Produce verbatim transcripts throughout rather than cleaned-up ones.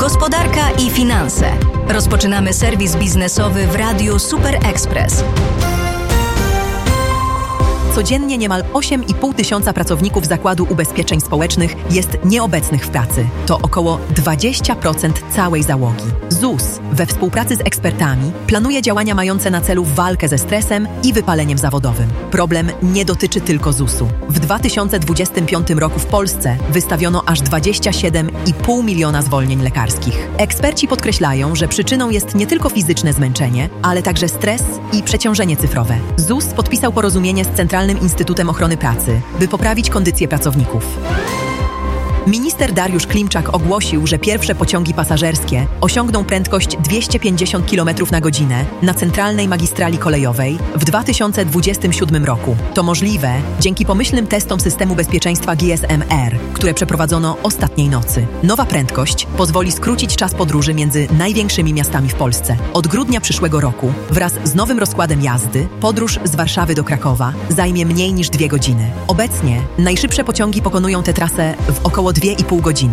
Gospodarka i finanse. Rozpoczynamy serwis biznesowy w Radiu Super Express. Codziennie niemal osiem i pół tysiąca pracowników Zakładu Ubezpieczeń Społecznych jest nieobecnych w pracy. To około dwadzieścia procent całej załogi. Z U S we współpracy z ekspertami planuje działania mające na celu walkę ze stresem i wypaleniem zawodowym. Problem nie dotyczy tylko Z U S u. W dwa tysiące dwudziestym piątym roku w Polsce wystawiono aż dwadzieścia siedem i pół miliona zwolnień lekarskich. Eksperci podkreślają, że przyczyną jest nie tylko fizyczne zmęczenie, ale także stres i przeciążenie cyfrowe. Z U S podpisał porozumienie z Centralnym Instytutem Ochrony Pracy, by poprawić kondycję pracowników. Minister Dariusz Klimczak ogłosił, że pierwsze pociągi pasażerskie osiągną prędkość dwieście pięćdziesiąt kilometrów na godzinę na centralnej magistrali kolejowej w dwa tysiące dwudziestym siódmym roku. To możliwe dzięki pomyślnym testom systemu bezpieczeństwa G S M R, które przeprowadzono ostatniej nocy. Nowa prędkość pozwoli skrócić czas podróży między największymi miastami w Polsce. Od grudnia przyszłego roku, wraz z nowym rozkładem jazdy, podróż z Warszawy do Krakowa zajmie mniej niż dwie godziny. Obecnie najszybsze pociągi pokonują tę trasę w około dwie i pół godziny.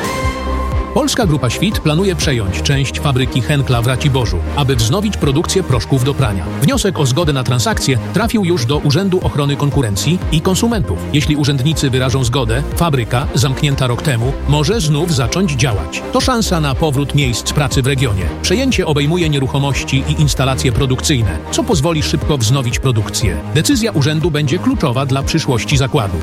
Polska Grupa Świt planuje przejąć część fabryki Henkla w Raciborzu, aby wznowić produkcję proszków do prania. Wniosek o zgodę na transakcję trafił już do Urzędu Ochrony Konkurencji i Konsumentów. Jeśli urzędnicy wyrażą zgodę, fabryka, zamknięta rok temu, może znów zacząć działać. To szansa na powrót miejsc pracy w regionie. Przejęcie obejmuje nieruchomości i instalacje produkcyjne, co pozwoli szybko wznowić produkcję. Decyzja urzędu będzie kluczowa dla przyszłości zakładu.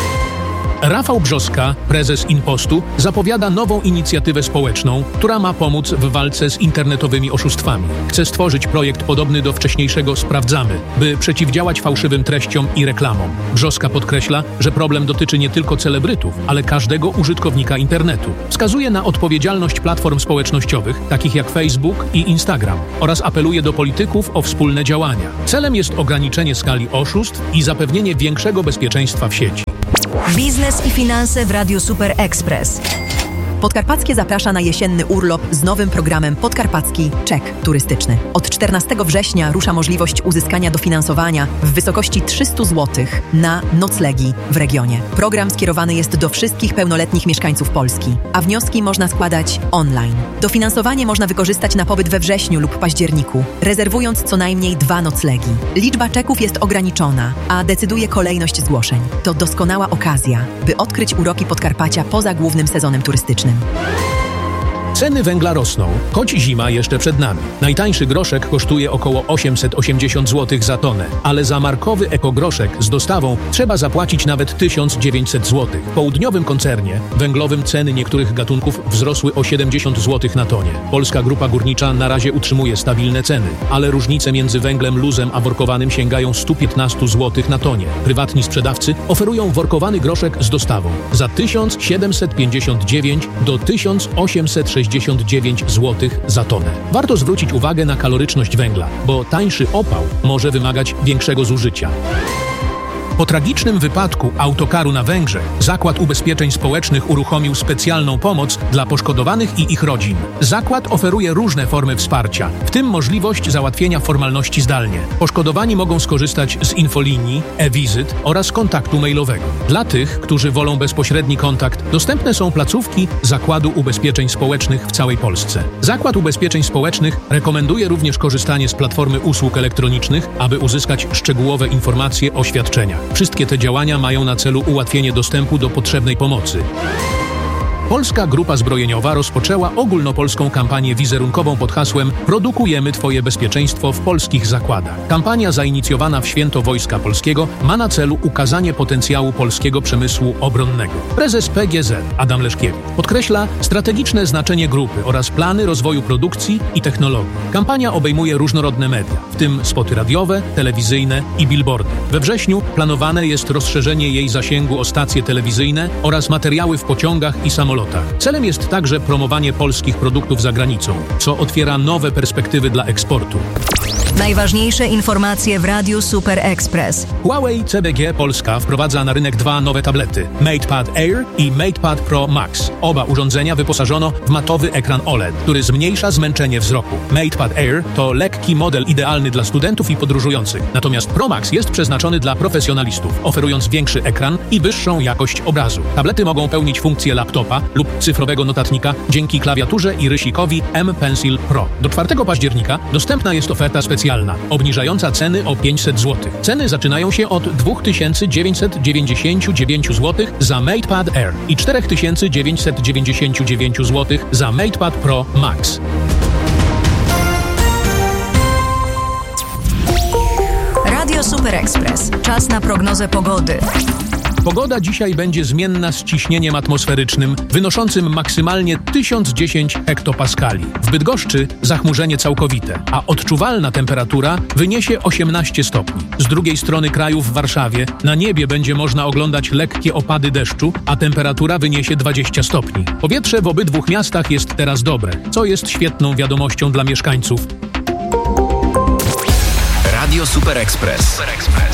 Rafał Brzoska, prezes Inpostu, zapowiada nową inicjatywę społeczną, która ma pomóc w walce z internetowymi oszustwami. Chce stworzyć projekt podobny do wcześniejszego Sprawdzamy, by przeciwdziałać fałszywym treściom i reklamom. Brzoska podkreśla, że problem dotyczy nie tylko celebrytów, ale każdego użytkownika internetu. Wskazuje na odpowiedzialność platform społecznościowych, takich jak Facebook i Instagram, oraz apeluje do polityków o wspólne działania. Celem jest ograniczenie skali oszustw i zapewnienie większego bezpieczeństwa w sieci. Biznes i finanse w Radiu Super Express. Podkarpackie zaprasza na jesienny urlop z nowym programem Podkarpacki Czek Turystyczny. Od czternastego września rusza możliwość uzyskania dofinansowania w wysokości trzysta złotych na noclegi w regionie. Program skierowany jest do wszystkich pełnoletnich mieszkańców Polski, a wnioski można składać online. Dofinansowanie można wykorzystać na pobyt we wrześniu lub październiku, rezerwując co najmniej dwa noclegi. Liczba czeków jest ograniczona, a decyduje kolejność zgłoszeń. To doskonała okazja, by odkryć uroki Podkarpacia poza głównym sezonem turystycznym. Ceny węgla rosną, choć zima jeszcze przed nami. Najtańszy groszek kosztuje około osiemset osiemdziesiąt złotych za tonę, ale za markowy ekogroszek z dostawą trzeba zapłacić nawet tysiąc dziewięćset złotych. W południowym koncernie węglowym ceny niektórych gatunków wzrosły o siedemdziesiąt złotych na tonie. Polska Grupa Górnicza na razie utrzymuje stabilne ceny, ale różnice między węglem luzem a workowanym sięgają stu piętnastu złotych na tonie. Prywatni sprzedawcy oferują workowany groszek z dostawą za tysiąc siedemset pięćdziesiąt dziewięć do tysiąc osiemset sześćdziesiąt dziewięć złotych za tonę. Warto zwrócić uwagę na kaloryczność węgla, bo tańszy opał może wymagać większego zużycia. Po tragicznym wypadku autokaru na Węgrzech Zakład Ubezpieczeń Społecznych uruchomił specjalną pomoc dla poszkodowanych i ich rodzin. Zakład oferuje różne formy wsparcia, w tym możliwość załatwienia formalności zdalnie. Poszkodowani mogą skorzystać z infolinii, e-wizyt oraz kontaktu mailowego. Dla tych, którzy wolą bezpośredni kontakt, dostępne są placówki Zakładu Ubezpieczeń Społecznych w całej Polsce. Zakład Ubezpieczeń Społecznych rekomenduje również korzystanie z platformy usług elektronicznych, aby uzyskać szczegółowe informacje o świadczeniach. Wszystkie te działania mają na celu ułatwienie dostępu do potrzebnej pomocy. Polska Grupa Zbrojeniowa rozpoczęła ogólnopolską kampanię wizerunkową pod hasłem Produkujemy Twoje bezpieczeństwo w polskich zakładach. Kampania zainicjowana w Święto Wojska Polskiego ma na celu ukazanie potencjału polskiego przemysłu obronnego. Prezes P G Z Adam Leszkiewicz podkreśla strategiczne znaczenie grupy oraz plany rozwoju produkcji i technologii. Kampania obejmuje różnorodne media, w tym spoty radiowe, telewizyjne i billboardy. We wrześniu planowane jest rozszerzenie jej zasięgu o stacje telewizyjne oraz materiały w pociągach i samolotach. Celem jest także promowanie polskich produktów za granicą, co otwiera nowe perspektywy dla eksportu. Najważniejsze informacje w Radiu Super Express. Huawei C B G Polska wprowadza na rynek dwa nowe tablety, MatePad Air i MatePad Pro Max. Oba urządzenia wyposażono w matowy ekran O L E D, który zmniejsza zmęczenie wzroku. MatePad Air to lekki model idealny dla studentów i podróżujących, natomiast Pro Max jest przeznaczony dla profesjonalistów, oferując większy ekran i wyższą jakość obrazu. Tablety mogą pełnić funkcję laptopa lub cyfrowego notatnika dzięki klawiaturze i rysikowi M Pencil Pro. Do czwartego października dostępna jest oferta specjalna, obniżająca ceny o pięćset złotych. Ceny zaczynają się od dwa tysiące dziewięćset dziewięćdziesiąt dziewięć złotych za MatePad Air i cztery tysiące dziewięćset dziewięćdziesiąt dziewięć złotych za MatePad Pro Max. Radio Super Express. Czas na prognozę pogody. Pogoda dzisiaj będzie zmienna z ciśnieniem atmosferycznym wynoszącym maksymalnie tysiąc dziesięć hektopaskali. W Bydgoszczy zachmurzenie całkowite, a odczuwalna temperatura wyniesie osiemnaście stopni. Z drugiej strony kraju w Warszawie na niebie będzie można oglądać lekkie opady deszczu, a temperatura wyniesie dwadzieścia stopni. Powietrze w obydwu miastach jest teraz dobre, co jest świetną wiadomością dla mieszkańców. Radio Super Express. Super Express.